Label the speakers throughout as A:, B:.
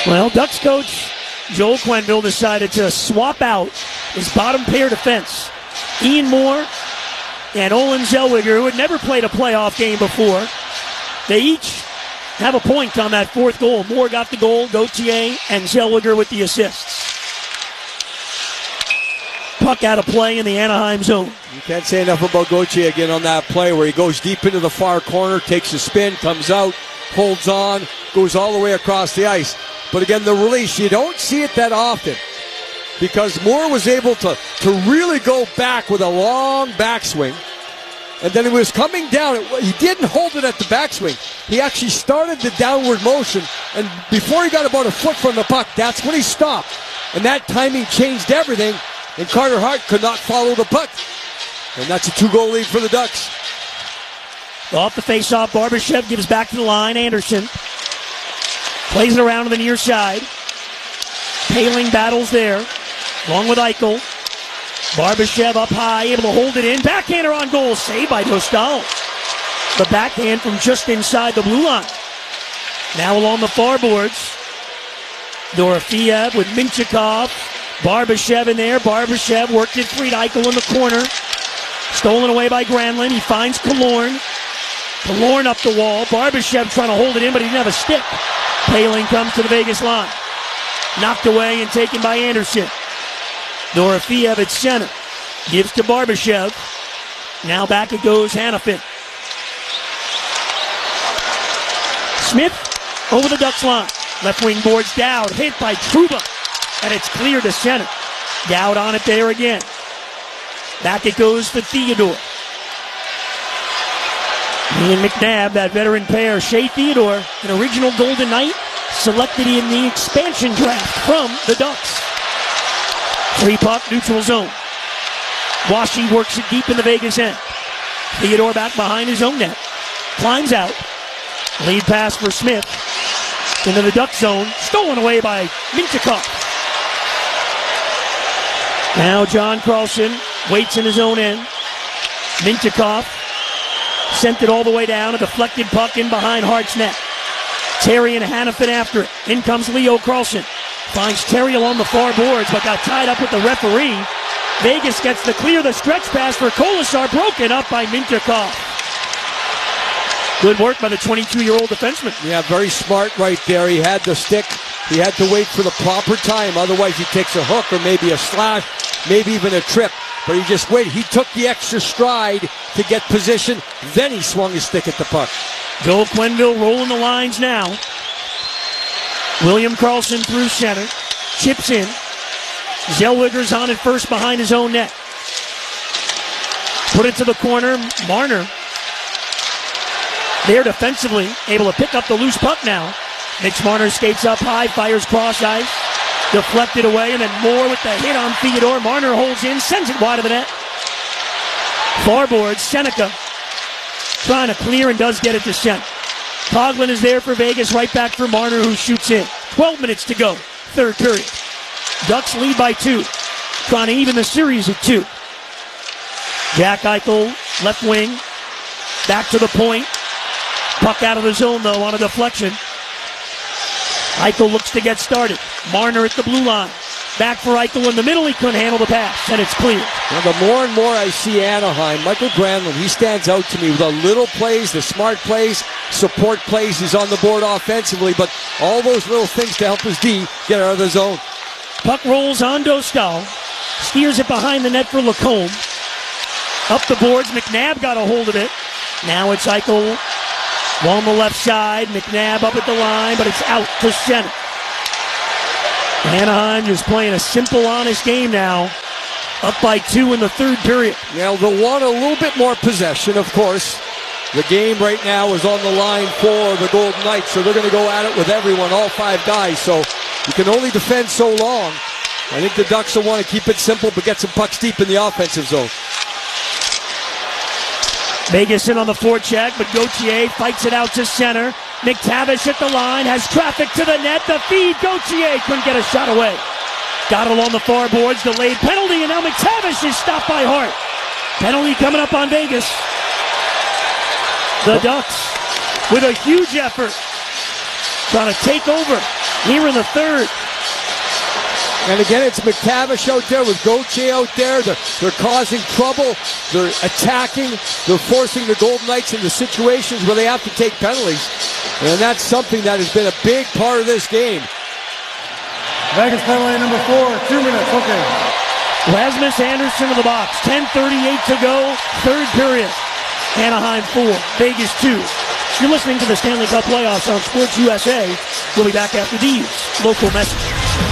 A: Well, Ducks coach Joel Quenneville decided to swap out his bottom pair defense. Ian Moore and Olin Zellweger, who had never played a playoff game before. They each have a point on that fourth goal. Moore got the goal, Gauthier and Zellweger with the assists. Puck out of play in the Anaheim zone.
B: You can't say enough about Gauthier again on that play where he goes deep into the far corner, takes a spin, comes out, holds on, goes all the way across the ice. But again, the release, you don't see it that often because Moore was able to really go back with a long backswing. And then he was coming down. He didn't hold it at the backswing. He actually started the downward motion. And before he got about a foot from the puck, that's when he stopped. And that timing changed everything. And Carter Hart could not follow the puck. And that's a 2-goal lead for the Ducks.
A: Off the face-off, Barbashev gives back to the line. Anderson plays it around to the near side. Paling battles there, along with Eichel. Barbashev up high, able to hold it in. Backhander on goal, saved by Dostal. The backhand from just inside the blue line. Now along the far boards, Dorofeev with Minchikov. Barbashev in there. Barbashev worked it free to Eichel in the corner. Stolen away by Granlund. He finds Killorn. Killorn up the wall. Barbashev trying to hold it in, but he didn't have a stick. Paling comes to the Vegas line. Knocked away and taken by Anderson. Dorofeev at center. Gives to Barbashev. Now back it goes Hanifin. Smith over the Ducks line. Left wing boards Dowd. Hit by Trouba. And it's clear to center. Dowd on it there again. Back it goes for Theodore. Ian McNabb, that veteran pair. Shea Theodore, an original Golden Knight, selected in the expansion draft from the Ducks. Free puck, neutral zone. Washi works it deep in the Vegas end. Theodore back behind his own net. Climbs out. Lead pass for Smith. Into the Duck zone. Stolen away by Minchikov. Now John Carlson waits in his own end. Minchikov sent it all the way down. A deflected puck in behind Hart's net. Terry and Hanifin after it. In comes Leo Carlson. Finds Terry along the far boards, but got tied up with the referee. Vegas gets the clear. The stretch pass for Kolasar, broken up by Minchikov. Good work by the 22-year-old defenseman.
B: Yeah, very smart right there. He had the stick. He had to wait for the proper time. Otherwise, he takes a hook or maybe a slash, maybe even a trip. But he just waited. He took the extra stride to get position. Then he swung his stick at the puck.
A: Joel Quenneville rolling the lines now. William Carlson through center. Chips in. Zellweger's on it first behind his own net. Put it to the corner. Marner there defensively, able to pick up the loose puck now. Mitch Marner skates up high, fires cross ice. Deflected away, and then Moore with the hit on Theodore. Marner holds in, sends it wide of the net. Far board, Seneca trying to clear and does get it to Sen. Coughlin is there for Vegas, right back for Marner, who shoots in. 12 minutes to go, third period. Ducks lead by 2, trying to even the series at 2. Jack Eichel, left wing, back to the point. Puck out of the zone, though, on a deflection. Eichel looks to get started. Marner at the blue line. Back for Eichel in the middle. He couldn't handle the pass, and it's clear.
B: Now, the more and more I see Anaheim, Michael Granlund, he stands out to me with the little plays, the smart plays, support plays. He's on the board offensively, but all those little things to help his D get out of the zone.
A: Puck rolls on Dostal. Steers it behind the net for Lacombe. Up the boards. McNabb got a hold of it. Now it's Eichel along the left side. McNabb up at the line, but it's out to center. Anaheim just playing a simple, honest game now. Up by 2 in the third period.
B: Now they'll want a little bit more possession, of course. The game right now is on the line for the Golden Knights, so they're going to go at it with everyone, all 5 guys. So you can only defend so long. I think the Ducks will want to keep it simple, but get some pucks deep in the offensive zone.
A: Vegas in on the forecheck, but Gauthier fights it out to center. McTavish at the line, has traffic to the net. The feed, Gauthier couldn't get a shot away. Got it along the far boards, delayed penalty, and now McTavish is stopped by Hart. Penalty coming up on Vegas. The Ducks with a huge effort, trying to take over here in the third.
B: And again, it's McTavish out there with Gauthier out there. They're causing trouble. They're attacking. They're forcing the Golden Knights into situations where they have to take penalties. And that's something that has been a big part of this game.
C: Vegas penalty number 4, 2 minutes, okay.
A: Rasmus Andersson to the box. 10:38 to go, third period. Anaheim 4, Vegas 2. You're listening to the Stanley Cup playoffs on Sports USA. We'll be back after these local messages.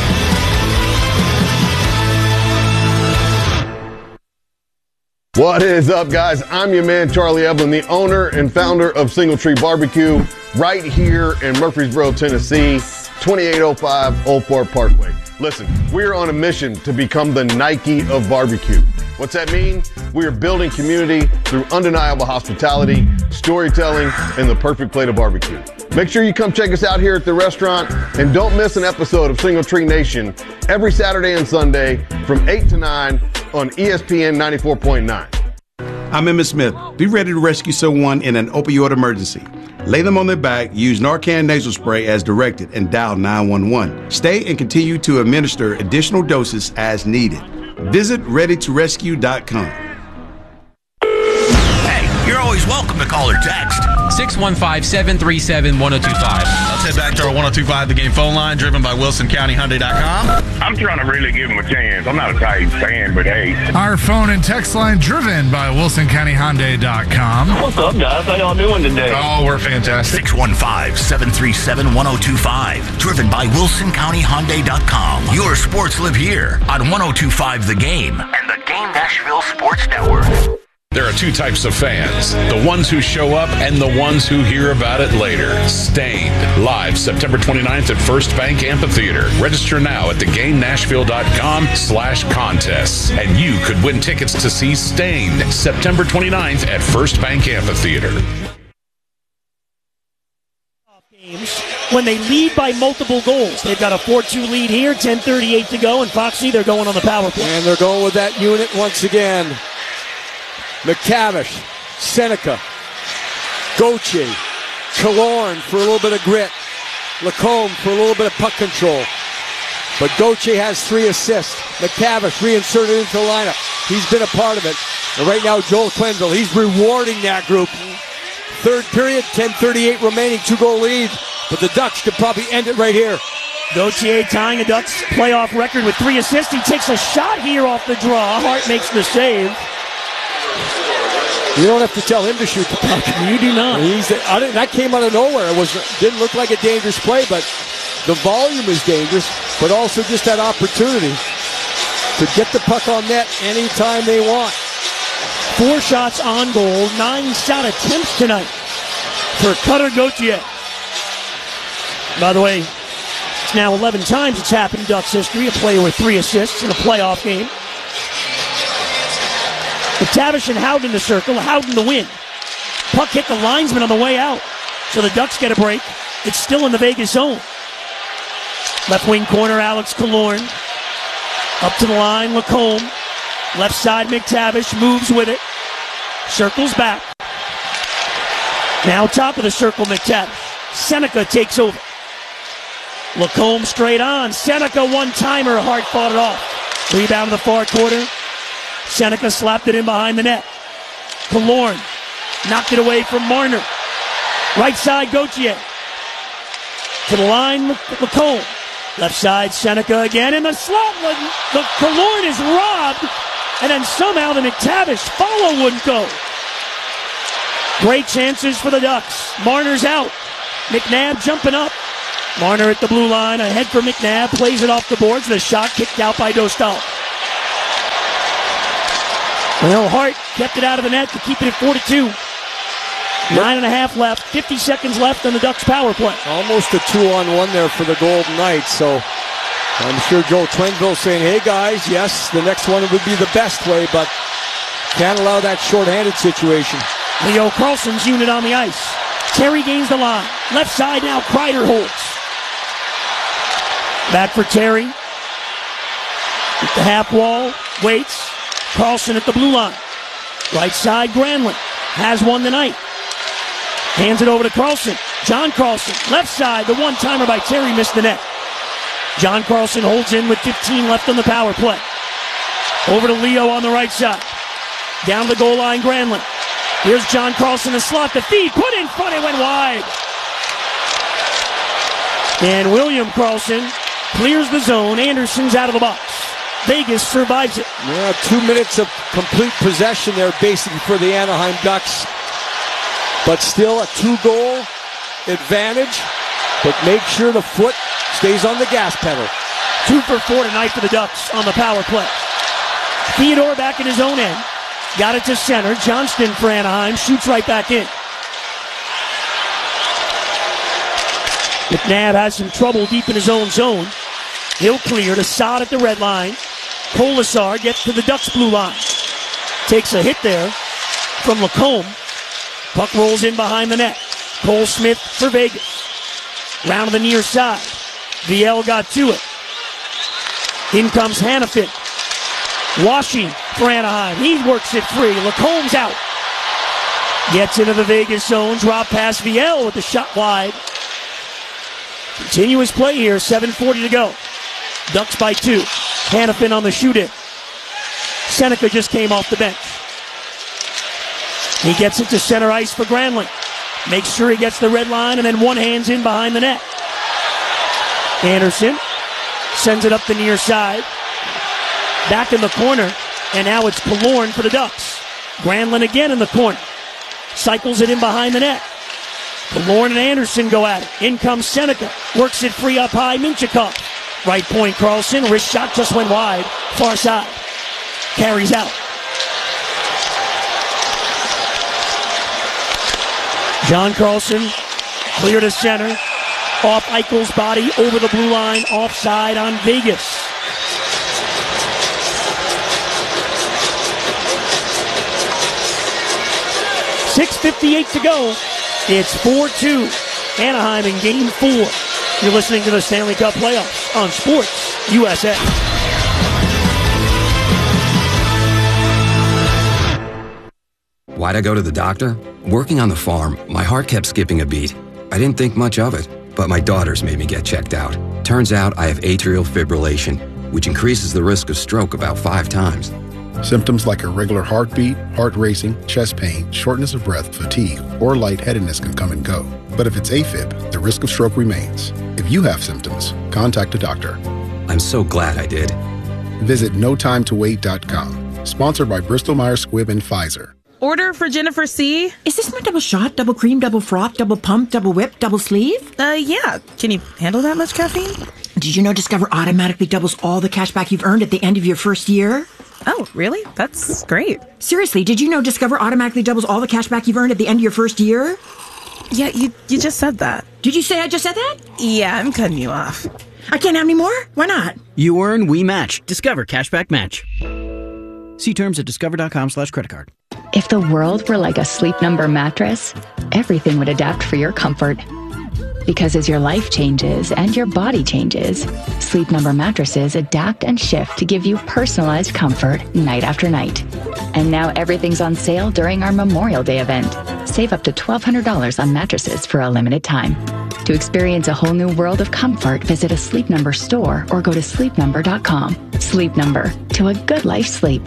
D: What is up, guys? I'm your man, Charlie Evelyn, the owner and founder of Single Tree Barbecue, right here in Murfreesboro, Tennessee, 2805 Old Fort Parkway. Listen, we're on a mission to become the Nike of barbecue. What's that mean? We are building community through undeniable hospitality, storytelling, and the perfect plate of barbecue. Make sure you come check us out here at the restaurant, and don't miss an episode of Single Tree Nation every Saturday and Sunday from 8 to 9 on ESPN 94.9.
E: I'm Emmett Smith. Be ready to rescue someone in an opioid emergency. Lay them on their back, use Narcan nasal spray as directed, and dial 911. Stay and continue to administer additional doses as needed. Visit readytorescue.com.
F: Hey, you're always welcome to call or text.
G: 615-737-1025.
H: Let's head back to our 1025 The Game phone line, driven by WilsonCountyHyundai.com.
I: I'm trying to really give him a chance. I'm not a Titans fan, but hey.
J: Our phone and text line driven by WilsonCountyHyundai.com.
I: What's up, guys? How y'all doing today?
J: Oh, we're fantastic.
F: 615-737-1025. Driven by WilsonCountyHyundai.com. Your sports live here on 1025 The Game and the Game Nashville Sports Network.
K: There are two types of fans, the ones who show up and the ones who hear about it later. Stained, live September 29th at First Bank Amphitheater. Register now at thegamenashville.com/contests, and you could win tickets to see Stained September 29th at First Bank Amphitheater.
A: When they lead by multiple goals. They've got a 4-2 lead here, 10:38 to go, and Foxy, they're going on the power play.
B: And they're going with that unit once again. McTavish, Seneca, Gauthier, Killorn for a little bit of grit, Lacombe for a little bit of puck control. But Gauthier has 3 assists. McTavish reinserted into the lineup. He's been a part of it. And right now, Joel Quenneville, he's rewarding that group. Third period, 10:38 remaining, 2-goal lead. But the Ducks could probably end it right here.
A: Gauthier tying a Ducks playoff record with 3 assists. He takes a shot here off the draw. Hart makes the save.
B: You don't have to tell him to shoot the puck.
A: You do not.
B: That came out of nowhere. Didn't look like a dangerous play, but the volume is dangerous, but also just that opportunity to get the puck on net anytime they want.
A: 4 shots on goal, 9 shot attempts tonight for Cutter Gauthier. By the way, it's now 11 times it's happened in Ducks history, a player with 3 assists in a playoff game. McTavish and Howden in the circle, Howden the win. Puck hit the linesman on the way out, so the Ducks get a break. It's still in the Vegas zone. Left wing corner, Alex Killorn. Up to the line, Lacombe. Left side, McTavish moves with it. Circles back. Now top of the circle, McTavish. Seneca takes over. Lacombe straight on. Seneca one-timer. Hart fought it off. Rebound in the far quarter. Seneca slapped it in behind the net. Killorn knocked it away from Marner. Right side, Gauthier. To the line, Lacombe. Left side, Seneca again. And the slot, the Killorn is robbed. And then somehow the McTavish follow wouldn't go. Great chances for the Ducks. Marner's out. McNabb jumping up. Marner at the blue line. Ahead for McNabb. Plays it off the boards. The shot kicked out by Dostal. Well, Hart kept it out of the net to keep it at 4-2. 9.5 left. 50 seconds left on the Ducks power play.
B: Almost a 2-on-1 there for the Golden Knights. So I'm sure Joel Quenneville saying, hey guys, yes, the next one would be the best way, but can't allow that shorthanded situation.
A: Leo Carlson's unit on the ice. Terry gains the line. Left side now, Kreider holds. Back for Terry. At the half wall, waits. Carlson at the blue line. Right side, Granlund. Has one tonight. Hands it over to Carlson. John Carlson. Left side, the one-timer by Terry missed the net. John Carlson holds in with 15 left on the power play. Over to Leo on the right side. Down to the goal line, Granlund. Here's John Carlson, a slot to feed. Put in front, it went wide. And William Carlson clears the zone. Anderson's out of the box. Vegas survives it.
B: Yeah, 2 minutes of complete possession there basically for the Anaheim Ducks. But still a 2-goal advantage. But make sure the foot stays on the gas pedal.
A: 2 for 4 tonight for the Ducks on the power play. Theodore back in his own end. Got it to center. Johnston for Anaheim. Shoots right back in. McNabb has some trouble deep in his own zone. He'll clear to Saad at the red line. Colasar gets to the Ducks blue line. Takes a hit there from Lacombe. Puck rolls in behind the net. Cole Smith for Vegas. Round to the near side. VL got to it. In comes Hannafin. Washing for Anaheim. He works it free. Lacombe's out. Gets into the Vegas zone. Drop pass VL with the shot wide. Continuous play here. 7:40 to go. Ducks by 2. Hannafin on the shoot-in. Seneca just came off the bench. He gets it to center ice for Granlund. Makes sure he gets the red line and then one hand's in behind the net. Anderson sends it up the near side. Back in the corner, and now it's Killorn for the Ducks. Granlund again in the corner. Cycles it in behind the net. Killorn and Anderson go at it. In comes Seneca. Works it free up high. Minchikov. Right point, Carlson. Wrist shot just went wide. Far side. Carries out. John Carlson, clear to center. Off Eichel's body, over the blue line. Offside on Vegas. .6:58 to go. It's 4-2. Anaheim in Game 4. You're listening to the Stanley Cup Playoffs on Sports USA.
G: Why'd I go to the doctor? Working on the farm, my heart kept skipping a beat. I didn't think much of it, but my daughters made me get checked out. Turns out I have atrial fibrillation, which increases the risk of stroke about 5 times.
L: Symptoms like irregular heartbeat, heart racing, chest pain, shortness of breath, fatigue, or lightheadedness can come and go. But if it's AFib, the risk of stroke remains. If you have symptoms, contact a doctor.
G: I'm so glad I did.
L: Visit notimetowait.com. Sponsored by Bristol Myers Squibb and Pfizer.
M: Order for Jennifer C.
N: Is this my double shot, double cream, double froth, double pump, double whip, double sleeve?
M: Yeah. Can you handle that much caffeine?
N: Did you know Discover automatically doubles all the cash back you've earned at the end of your first year?
M: Oh, really? That's great.
N: Seriously, did you know Discover automatically doubles all the cash back you've earned at the end of your first year?
M: Yeah, you just said that.
N: Did you say I just said that?
M: Yeah, I'm cutting you off.
N: I can't have any more? Why not?
O: You earn, we match. Discover Cashback Match. See terms at discover.com/creditcard.
P: If the world were like a Sleep Number mattress, everything would adapt for your comfort. Because as your life changes and your body changes, Sleep Number mattresses adapt and shift to give you personalized comfort night after night. And now everything's on sale during our Memorial Day event. Save up to $1,200 on mattresses for a limited time. To experience a whole new world of comfort, visit a Sleep Number store or go to sleepnumber.com. Sleep Number, to a good night's sleep.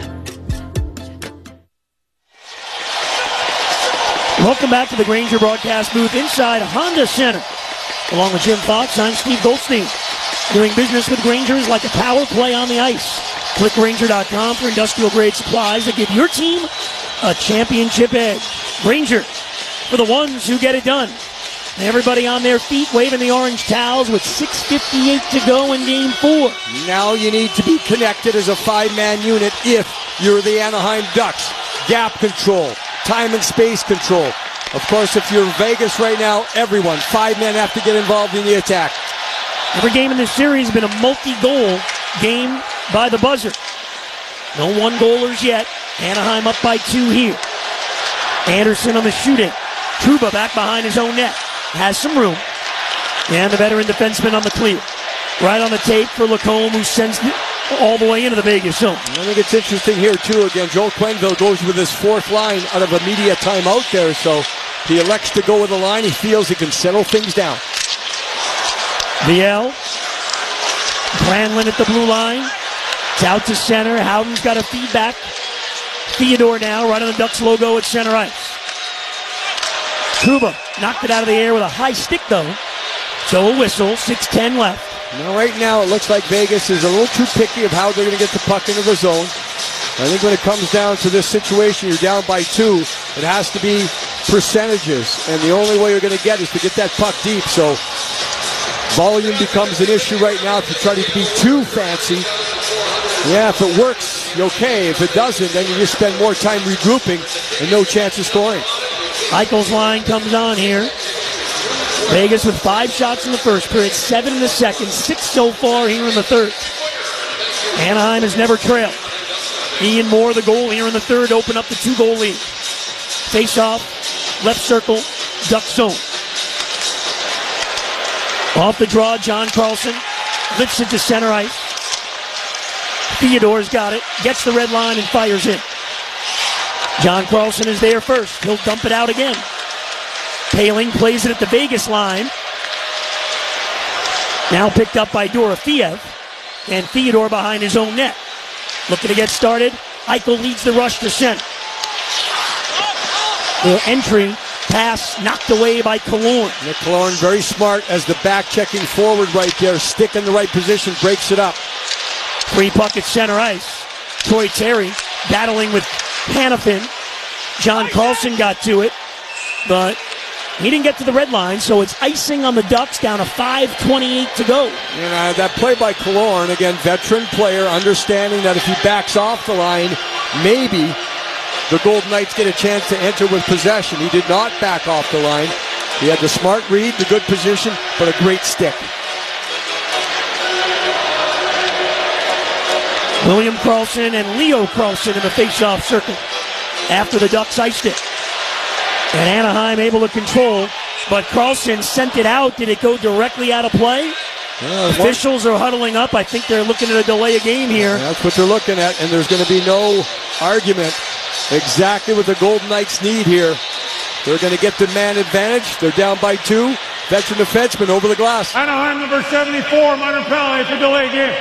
A: Welcome back to the Grainger broadcast booth inside Honda Center. Along with Jim Fox, I'm Steve Goldstein. Doing business with Grainger is like a power play on the ice. Click Grainger.com for industrial-grade supplies that give your team a championship edge. Grainger, for the ones who get it done. Everybody on their feet waving the orange towels with 6:58 to go in Game 4.
B: Now you need to be connected as a 5-man unit if you're the Anaheim Ducks. Gap control, time and space control. Of course, if you're in Vegas right now, everyone, 5 men have to get involved in the attack.
A: Every game in this series has been a multi-goal game by the buzzer. No one-goalers yet. Anaheim up by 2 here. Anderson on the shoot-in. Trouba back behind his own net. Has some room. And the veteran defenseman on the clear. Right on the tape for Lacombe, who sends it all the way into the Vegas zone.
B: I think it's interesting here, too. Again, Joel Quenneville goes with his 4th line out of a media timeout there, so he elects to go with the line. He feels he can settle things down.
A: VL Granlund at the blue line. It's out to center. Howden's got a feedback. Theodore now, right on the Ducks logo at center ice. Kuba knocked it out of the air with a high stick, though. So a whistle, 6:10 left.
B: Now, right now, it looks like Vegas is a little too picky of how they're going to get the puck into the zone. I think when it comes down to this situation, you're down by 2. It has to be percentages, and the only way you're going to get is to get that puck deep. So volume becomes an issue right now if you try to be too fancy. Yeah, if it works, okay. If it doesn't, then you just spend more time regrouping and no chance of scoring.
A: Eichel's line comes on here. Vegas with 5 shots in the first period, 7 in the second, 6 so far here in the third. Anaheim has never trailed. Ian Moore, the goal here in the third, to open up the 2-goal lead. Face-off, left circle, Duck zone. Off the draw, John Carlson lifts it to center ice. Theodore's got it, gets the red line and fires in. John Carlson is there first. He'll dump it out again. Paling plays it at the Vegas line. Now picked up by Dorofeev. And Theodore behind his own net. Looking to get started. Eichel leads the rush to center. The entry pass knocked away by Killorn.
B: Nick Killorn very smart as the back checking forward right there. Stick in the right position, breaks it up.
A: Free puck at center ice. Troy Terry battling with Hanifin. John Carlson got to it, but he didn't get to the red line, so it's icing on the Ducks down to 5:28 to go.
B: And that play by Killorn, again, veteran player, understanding that if he backs off the line, maybe the Golden Knights get a chance to enter with possession. He did not back off the line. He had the smart read, the good position, but a great stick.
A: William Karlsson and Leo Carlson in the face-off circle after the Ducks iced it. And Anaheim able to control, but Karlsson sent it out. Did it go directly out of play? Officials are huddling up. I think they're looking at a delay of game here.
B: That's what they're looking at, and there's going to be no argument. Exactly what the Golden Knights need here. They're going to get the man advantage. They're down by 2. Veteran defenseman over the glass.
C: Anaheim number 74, minor penalty for delay game.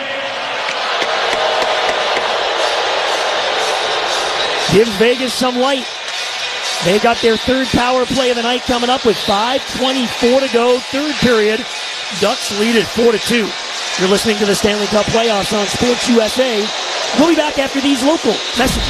A: Gives Vegas some light. They got their third power play of the night coming up with 5:24 to go. Third period. Ducks lead at 4-2. You're listening to the Stanley Cup playoffs on Sports USA. We'll be back after these local messages.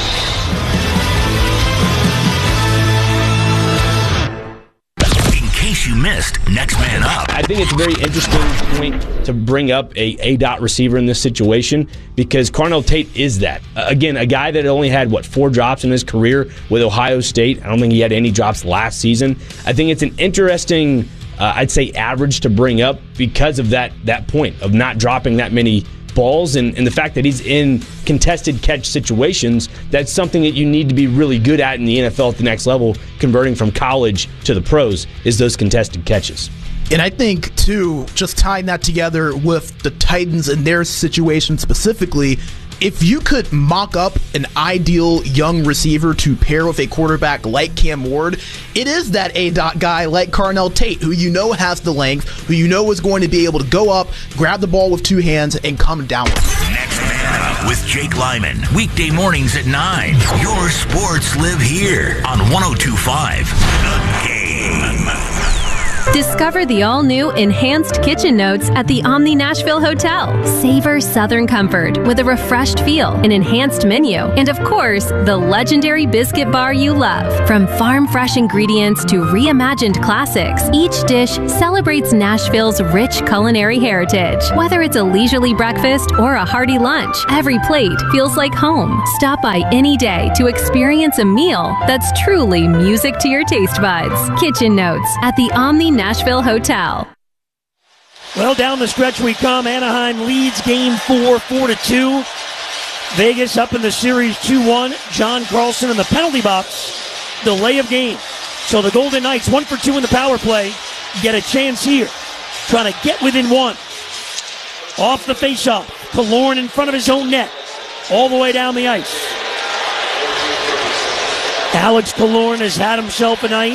F: In case you missed Next Man Up.
Q: I think it's a very interesting point to bring up a dot receiver in this situation because Carnell Tate is that. Again, a guy that only had, 4 drops in his career with Ohio State. I don't think he had any drops last season. I think it's an interesting, I'd say, average to bring up because of that point of not dropping that many balls and the fact that he's in contested catch situations. That's something that you need to be really good at in the NFL at the next level, converting from college to the pros, is those contested catches.
R: And I think, too, just tying that together with the Titans and their situation specifically, if you could mock up an ideal young receiver to pair with a quarterback like Cam Ward, it is that A-dot guy like Carnell Tate, who you know has the length, who you know is going to be able to go up, grab the ball with 2 hands, and come down with it.
F: Next Man Up with Jake Lyman. Weekday mornings at 9. Your sports live here on 102.5 The Game.
S: Discover the all-new Enhanced Kitchen Notes at the Omni Nashville Hotel. Savor Southern comfort with a refreshed feel, an enhanced menu, and of course, the legendary biscuit bar you love. From farm-fresh ingredients to reimagined classics, each dish celebrates Nashville's rich culinary heritage. Whether it's a leisurely breakfast or a hearty lunch, every plate feels like home. Stop by any day to experience a meal that's truly music to your taste buds. Kitchen Notes at the Omni Nashville Hotel.
A: Well, down the stretch we come. Anaheim leads game 4, 4-2. Vegas up in the series 2-1. John Carlson in the penalty box. Delay of game. So the Golden Knights, 1 for 2 in the power play, get a chance here. Trying to get within 1. Off the faceoff. Killorn in front of his own net. All the way down the ice. Alex Killorn has had himself a night.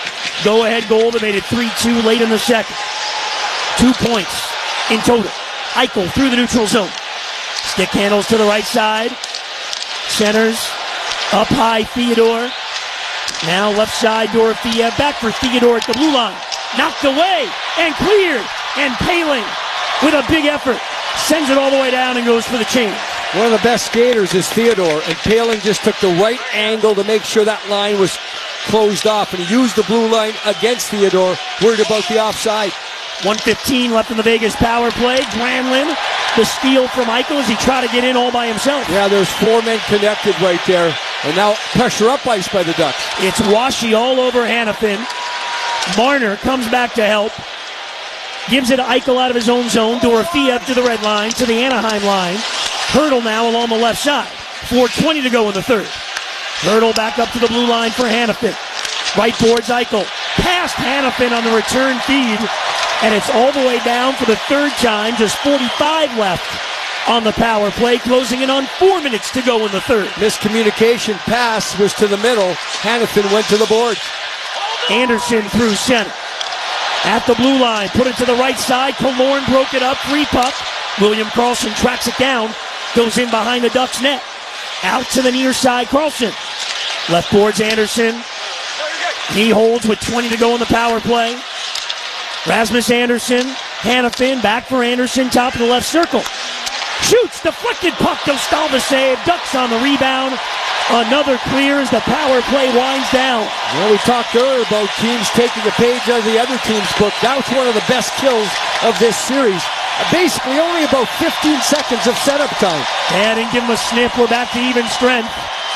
A: Go-ahead goal that made it 3-2 late in the second. 2 points in total. Eichel through the neutral zone. Stick handles to the right side. Centers. Up high, Theodore. Now left side, Dorofeyev. Back for Theodore at the blue line. Knocked away and cleared. And Poehling, with a big effort, sends it all the way down and goes for the change.
B: One of the best skaters is Theodore, and Poehling just took the right angle to make sure that line was closed off, and he used the blue line against Theodore, worried about the offside.
A: 1:15 left in the Vegas power play. Granlund, the steal from Eichel as he tried to get in all by himself.
B: Yeah, there's 4 men connected right there, and now pressure up ice by the Ducks.
A: It's Washy all over Hanifin. Marner comes back to help. Gives it to Eichel out of his own zone. Dorofeyev to the red line, to the Anaheim line. Hurdle now along the left side. 4:20 to go in the third. Hurdle back up to the blue line for Hanifin. Right boards Eichel. Past Hanifin on the return feed. And it's all the way down for the third time. Just 45 left on the power play. Closing in on 4 minutes to go in the third.
B: Miscommunication pass was to the middle. Hanifin went to the boards.
A: Anderson through center. At the blue line, put it to the right side. Killorn broke it up, free puck. William Karlsson tracks it down, goes in behind the Ducks net. Out to the near side, Karlsson. Left boards Anderson. He holds with 20 to go in the power play. Rasmus Anderson, Hanifin, back for Anderson, top of the left circle. Shoots, deflected puck, Dostal save. Ducks on the rebound. Another clear as the power play winds down.
B: Well, we talked earlier about teams taking a page out of the other team's book. That was one of the best kills of this series. Basically only about 15 seconds of setup time.
A: Yeah, didn't give him a sniff. We're back to even strength.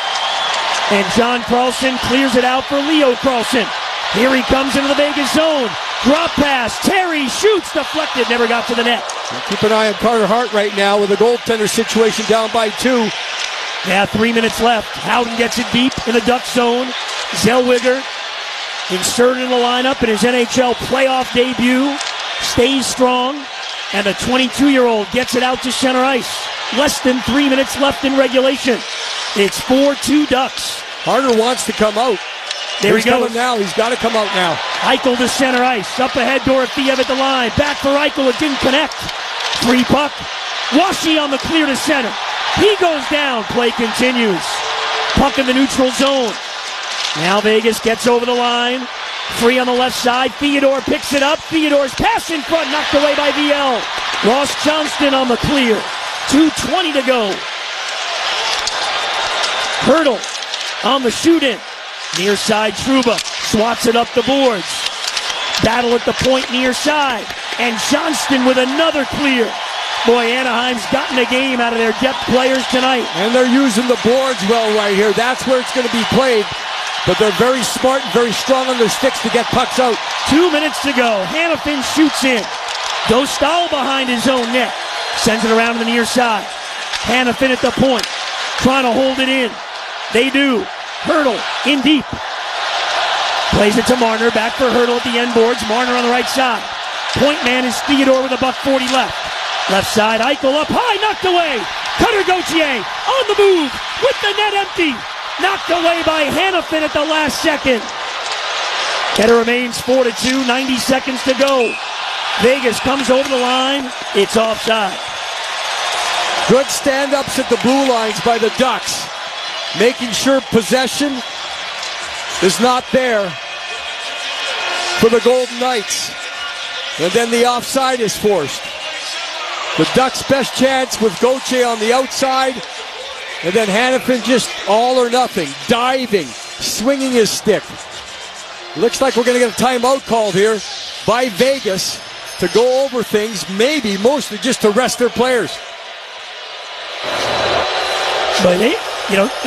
A: And John Karlsson clears it out for Leo Karlsson. Here he comes into the Vegas zone. Drop pass. Terry shoots. Deflected. Never got to the net.
B: Keep an eye on Carter Hart right now with a goaltender situation down by 2.
A: Yeah, 3 minutes left. Howden gets it deep in the Duck zone. Zellweger inserted in the lineup in his NHL playoff debut. Stays strong. And the 22-year-old gets it out to center ice. Less than 3 minutes left in regulation. It's 4-2 Ducks.
B: Harder wants to come out.
A: There
B: He's
A: he goes.
B: coming now. He's got to come out now.
A: Eichel to center ice. Up ahead, Dorofeyev at the line. Back for Eichel. It didn't connect. Free puck. Washy on the clear to center. He goes down. Play continues. Puck in the neutral zone. Now Vegas gets over the line. Free on the left side. Theodore picks it up. Theodore's pass in front. Knocked away by VL. Ross Johnston on the clear. 2:20 to go. Hurdle on the shoot-in. Near side, Trouba swats it up the boards. Battle at the point near side. And Johnston with another clear. Boy, Anaheim's gotten a game out of their depth players tonight.
B: And they're using the boards well right here. That's where it's going to be played. But they're very smart and very strong on their sticks to get pucks out.
A: 2 minutes to go. Hanifin shoots in. Dostal behind his own net. Sends it around to the near side. Hanifin at the point. Trying to hold it in. They do. Hurdle in deep. Plays it to Marner. Back for Hurdle at the end boards. Marner on the right side. Point man is Theodore with $1:40 left. Left side, Eichel up high, knocked away. Cutter Gauthier on the move with the net empty. Knocked away by Hanifin at the last second. And it remains 4-2, 90 seconds to go. Vegas comes over the line. It's offside.
B: Good stand-ups at the blue lines by the Ducks. Making sure possession is not there for the Golden Knights. And then the offside is forced. The Ducks' best chance with Gauthier on the outside. And then Hanifin just all or nothing. Diving, swinging his stick. Looks like we're going to get a timeout called here by Vegas to go over things, maybe mostly just to rest their players.
A: But they,